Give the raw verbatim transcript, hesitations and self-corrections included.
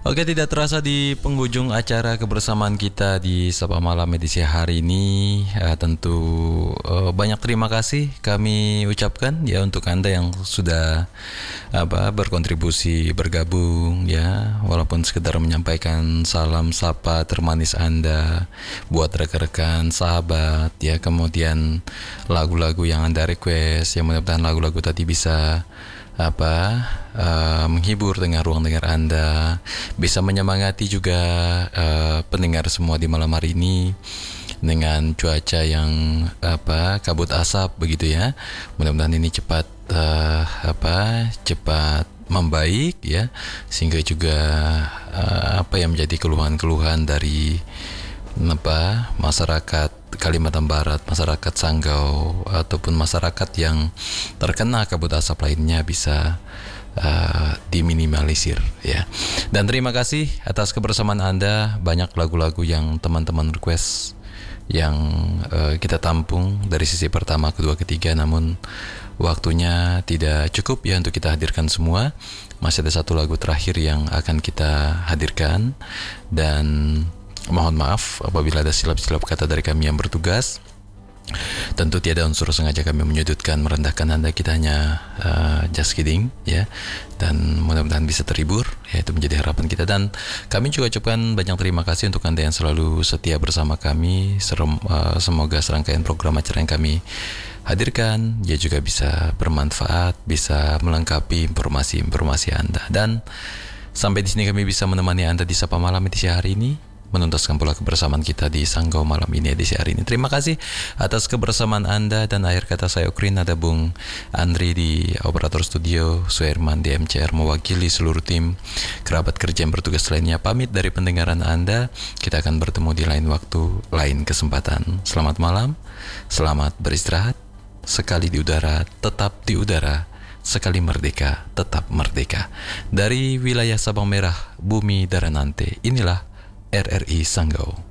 Oke, tidak terasa di penghujung acara kebersamaan kita di Sapa Malam edisi hari ini. Eh, tentu eh, banyak terima kasih kami ucapkan ya untuk Anda yang sudah apa berkontribusi bergabung ya, walaupun sekedar menyampaikan salam sapa termanis Anda buat rekan-rekan sahabat ya, kemudian lagu-lagu yang Anda request, yang mudah-mudahan lagu-lagu tadi bisa apa uh, menghibur tengah ruang dengar Anda, bisa menyemangati juga uh, pendengar semua di malam hari ini dengan cuaca yang apa kabut asap begitu ya. Mudah-mudahan ini cepat uh, apa cepat membaik ya, sehingga juga uh, apa yang menjadi keluhan-keluhan dari apa masyarakat Kalimantan Barat, masyarakat Sanggau ataupun masyarakat yang terkena kabut asap lainnya bisa uh, diminimalisir ya. Dan terima kasih atas kebersamaan Anda. Banyak lagu-lagu yang teman-teman request yang uh, kita tampung dari sisi pertama, kedua, ketiga, namun waktunya tidak cukup ya untuk kita hadirkan semua. Masih ada satu lagu terakhir yang akan kita hadirkan, dan mohon maaf apabila ada silap-silap kata dari kami yang bertugas. Tentu tiada unsur sengaja kami menyudutkan, merendahkan Anda. Kita hanya uh, just kidding ya. Dan mudah-mudahan bisa terhibur ya, itu menjadi harapan kita. Dan kami juga ucapkan banyak terima kasih untuk Anda yang selalu setia bersama kami. Serum, uh, Semoga serangkaian program acara yang kami hadirkan ya juga bisa bermanfaat, bisa melengkapi informasi-informasi Anda. Dan sampai di sini kami bisa menemani Anda di Sapa Malam edisi hari ini, menuntaskan pula kebersamaan kita di Sanggau Malam ini edisi hari ini. Terima kasih atas kebersamaan Anda, dan akhir kata saya Ukrin, ada Bung Andri di operator studio, Suherman di M C R mewakili seluruh tim kerabat kerja yang bertugas lainnya. Pamit dari pendengaran Anda. Kita akan bertemu di lain waktu, lain kesempatan. Selamat malam, selamat beristirahat. Sekali di udara, tetap di udara. Sekali merdeka, tetap merdeka. Dari wilayah Sabang Merah, Bumi Daranante, inilah R R I Sanggau.